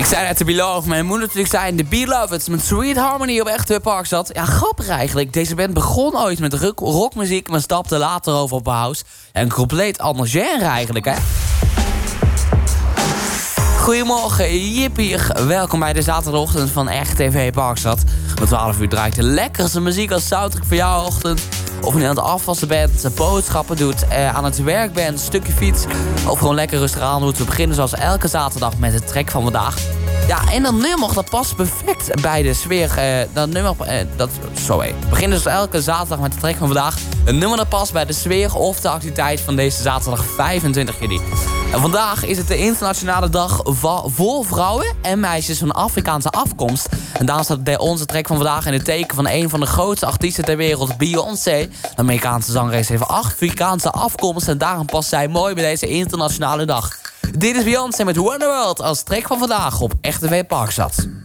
Ik zei net de Beloved, mijn moeder natuurlijk zei de Beloved met Sweet Harmony op Echt Parkstad. Ja, grappig eigenlijk. Deze band begon ooit met rockmuziek, maar stapte later over op house. En een compleet ander genre eigenlijk, hè. Goedemorgen, jippie. Welkom bij de zaterdagochtend van Echt TV Parkstad. Om 12 uur draait de lekkerste muziek als soundtrack voor jouw ochtend. Of je aan het afwassen bent, boodschappen doet, aan het werk bent, een stukje fiets. Of gewoon lekker rustig aan doet. We beginnen zoals elke zaterdag met de track van vandaag. Ja, en dat nummer dat past perfect bij de sfeer. We beginnen dus elke zaterdag met de track van vandaag. Een nummer dat past bij de sfeer of de activiteit van deze zaterdag 25 juli. En vandaag is het de internationale dag voor vrouwen en meisjes van Afrikaanse afkomst. En daarom staat bij onze track van vandaag in het teken van een van de grootste artiesten ter wereld, Beyoncé. De Amerikaanse zangeres heeft Afrikaanse afkomst en daarom past zij mooi bij deze internationale dag. Dit is Beyoncé met Wonderworld als track van vandaag op Echt TV Parkstad.